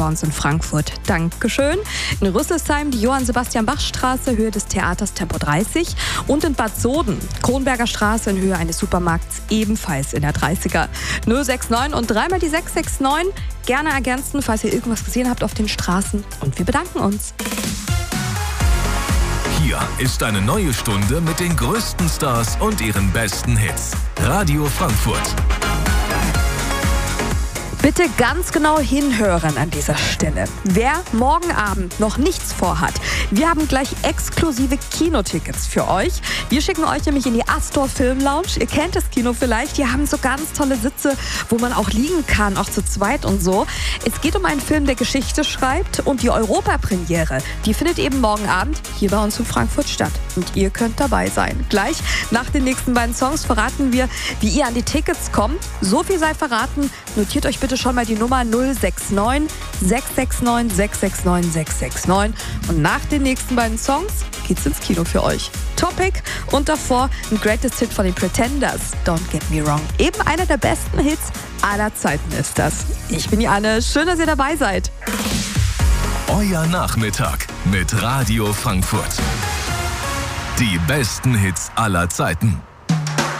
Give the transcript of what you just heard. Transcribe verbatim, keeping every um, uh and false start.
bei uns in Frankfurt. Dankeschön. In Rüsselsheim die Johann-Sebastian-Bach-Straße, Höhe des Theaters, Tempo dreißig. Und in Bad Soden, Kronberger Straße in Höhe eines Supermarkts, ebenfalls in der dreißiger. null sechs neun und dreimal die sechs sechs neun. Gerne ergänzen, falls ihr irgendwas gesehen habt auf den Straßen. Und wir bedanken uns. Hier ist eine neue Stunde mit den größten Stars und ihren besten Hits. Radio Frankfurt. Bitte ganz genau hinhören an dieser Stelle. Wer morgen Abend noch nichts vorhat, wir haben gleich exklusive Kinotickets für euch. Wir schicken euch nämlich in die Astor Film Lounge. Ihr kennt das Kino vielleicht. Die haben so ganz tolle Sitze, wo man auch liegen kann, auch zu zweit und so. Es geht um einen Film, der Geschichte schreibt, und die Europapremiere, die findet eben morgen Abend hier bei uns in Frankfurt statt. Und ihr könnt dabei sein. Gleich nach den nächsten beiden Songs verraten wir, wie ihr an die Tickets kommt. So viel sei verraten. Notiert euch bitte schon mal die Nummer null sechs neun sechs sechs neun sechs sechs neun sechs sechs neun. Und nach den nächsten beiden Songs geht's ins Kino für euch. Topic und davor ein Greatest Hit von den Pretenders, Don't Get Me Wrong. Eben einer der besten Hits aller Zeiten ist das. Ich bin die Anne, schön, dass ihr dabei seid. Euer Nachmittag mit Radio Frankfurt. Die besten Hits aller Zeiten.